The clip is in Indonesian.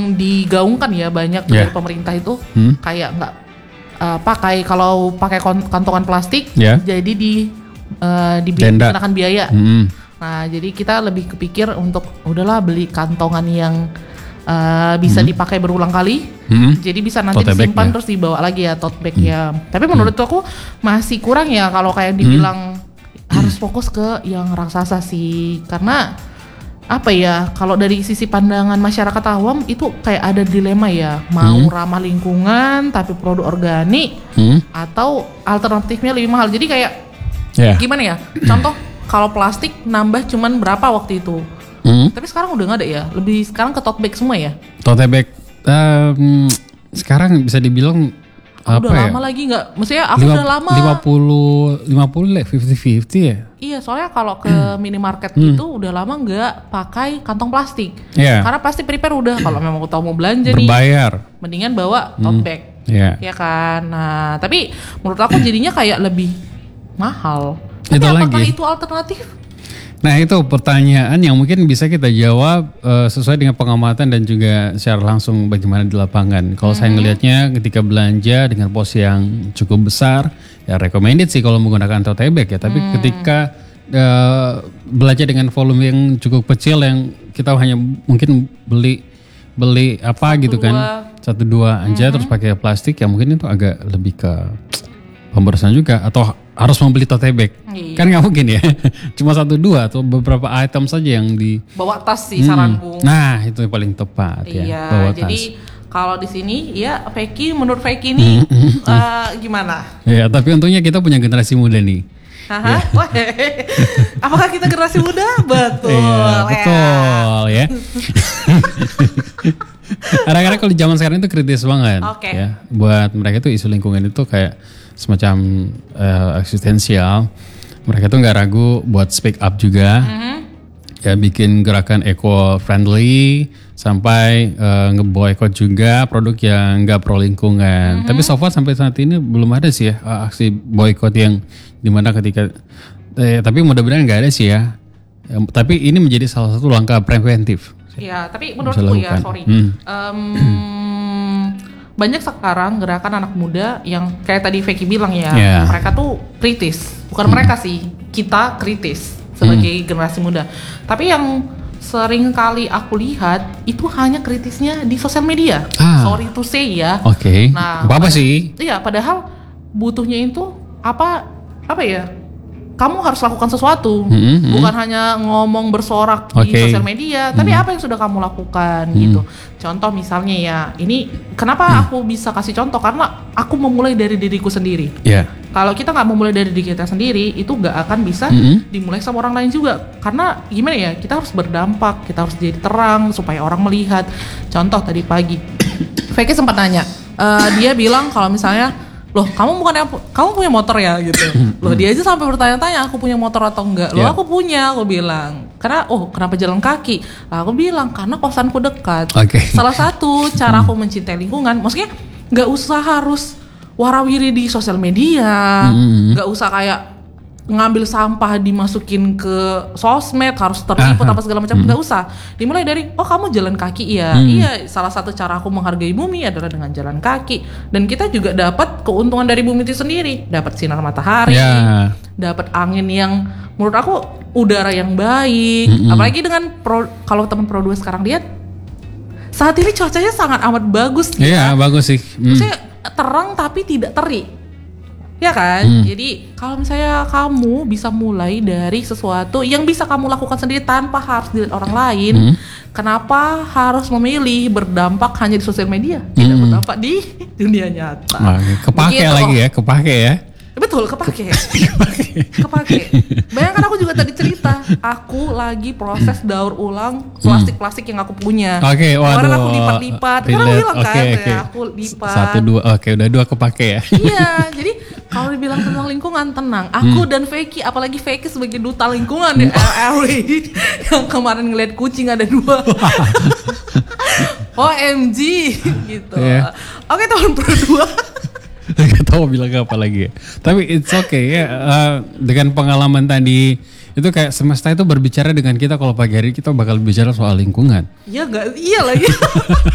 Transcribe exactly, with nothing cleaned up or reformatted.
digaungkan ya banyak yeah. dari pemerintah itu hmm? kayak nggak uh, pakai kalau pakai kantongan plastik yeah. jadi di uh, dikenakan biaya. Hmm. Nah jadi kita lebih kepikir untuk udahlah beli kantongan yang uh, bisa hmm. dipakai berulang kali. Hmm. Jadi bisa nanti tote disimpan ya. Terus dibawa lagi ya tote bag hmm. ya. Tapi menurut hmm. aku masih kurang ya kalau kayak dibilang hmm. harus fokus ke yang raksasa sih karena apa ya kalau dari sisi pandangan masyarakat awam itu kayak ada dilema ya mau hmm. ramah lingkungan tapi produk organik hmm. atau alternatifnya lebih mahal jadi kayak yeah. gimana ya contoh kalau plastik nambah cuman berapa waktu itu hmm. tapi sekarang udah nggak ada ya lebih sekarang ke tote bag semua ya tote bag um, sekarang bisa dibilang aku apa udah ya? lama lagi nggak maksudnya aku lima, udah lama lima puluh lima puluh lah fifty fifty ya iya soalnya kalau ke minimarket hmm. gitu udah lama nggak pakai kantong plastik yeah. karena pasti prepare udah kalau memang tahu mau belanja berbayar nih mendingan bawa tote hmm. bag yeah. ya kan nah tapi menurut aku jadinya kayak lebih mahal tapi itu apakah lagi. itu alternatif? Nah itu pertanyaan yang mungkin bisa kita jawab uh, sesuai dengan pengamatan dan juga secara langsung bagaimana di lapangan. Kalau hmm. saya ngelihatnya ketika belanja dengan pos yang cukup besar, ya recommended sih kalau menggunakan tote bag ya. Tapi hmm. ketika uh, belanja dengan volume yang cukup kecil yang kita hanya mungkin beli beli apa satu, gitu kan dua. satu dua aja hmm. terus pakai plastik ya mungkin itu agak lebih ke pemborosan juga atau harus membeli tote bag iya. kan nggak mungkin ya cuma satu dua atau beberapa item saja yang di bawa tas sih hmm. saranku nah itu yang paling tepat iya, ya bawa jadi tas. Kalau di sini ya Feki menurut Feki ini uh, gimana ya tapi untungnya kita punya generasi muda nih ya. Apakah kita generasi muda betul iya, betul ya, ya. Kadang-kadang kalau di zaman sekarang itu kritis banget okay. ya buat mereka itu isu lingkungan itu kayak semacam uh, eksistensial. Mereka tuh nggak ragu buat speak up juga, mm-hmm. ya bikin gerakan eco friendly sampai uh, ngeboikot juga produk yang nggak pro lingkungan. Mm-hmm. Tapi so far sampai saat ini belum ada sih ya uh, aksi boikot yang dimana ketika, eh, tapi mudah-mudahan nggak ada sih ya. Um, tapi ini menjadi salah satu langkah preventif. Ya, tapi menurutku ya sorry. Hmm. Um, banyak sekarang gerakan anak muda yang kayak tadi Feki bilang ya, yeah. mereka tuh kritis. Bukan hmm. mereka sih, kita kritis sebagai hmm. generasi muda. Tapi yang sering kali aku lihat itu hanya kritisnya di sosial media. Ah. Sorry to say ya. Oke. Okay. Nah, apa-apa pada, sih? Iya, padahal butuhnya itu apa apa ya? Kamu harus lakukan sesuatu, hmm, bukan hmm. hanya ngomong bersorak okay. di sosial media, tapi hmm. apa yang sudah kamu lakukan hmm. gitu. Contoh misalnya ya, ini kenapa hmm. aku bisa kasih contoh karena aku memulai dari diriku sendiri. Yeah. Kalau kita nggak memulai dari diri kita sendiri, itu nggak akan bisa hmm. dimulai sama orang lain juga. Karena gimana ya, kita harus berdampak, kita harus jadi terang supaya orang melihat. Contoh tadi pagi, Feki sempat nanya, uh, dia bilang kalau misalnya loh kamu bukan yang kamu punya motor ya gitu loh dia aja sampai bertanya-tanya aku punya motor atau enggak loh yeah. aku punya aku bilang karena oh kenapa jalan kaki lah aku bilang karena kosanku dekat okay. salah satu cara aku mencintai lingkungan maksudnya nggak usah harus warawiri di sosial media nggak mm-hmm. usah kayak ngambil sampah dimasukin ke sosmed harus terliput apa segala macam nggak hmm. usah dimulai dari oh kamu jalan kaki ya hmm. iya salah satu cara aku menghargai bumi adalah dengan jalan kaki dan kita juga dapat keuntungan dari bumi itu sendiri dapat sinar matahari yeah. dapat angin yang menurut aku udara yang baik hmm. apalagi dengan pro, kalau teman Pro dua sekarang lihat saat ini cuacanya sangat amat bagus iya yeah, bagus sih hmm. maksudnya terang tapi tidak terik ya kan, hmm. jadi kalau misalnya kamu bisa mulai dari sesuatu yang bisa kamu lakukan sendiri tanpa harus dilihat orang lain, hmm. kenapa harus memilih berdampak hanya di sosial media, hmm. tidak berdampak di dunia nyata? Nah, kepake begitu. Lagi ya, kepake ya. Betul, kepake. Kepake. Bayangkan aku juga tadi cerita, aku lagi proses daur ulang plastik-plastik yang aku punya. Oke, okay, waduh. Kemarin aku lipat-lipat. Kan aku bilang okay, kan, okay. ya, aku lipat. Satu dua, oke okay, udah dua kepake ya. Iya, jadi kalau dibilang tentang lingkungan tenang. Aku hmm. dan Feki, apalagi Feki sebagai duta lingkungan di L L W yang kemarin ngeliat kucing ada dua. O M G gitu. Yeah. Oke, tahun Pro dua. Gak tau bilang apa lagi ya. Tapi it's okay ya. Uh, dengan pengalaman tadi itu kayak semesta itu berbicara dengan kita kalau pagi hari kita bakal bicara soal lingkungan. Iya gak? Iya lagi.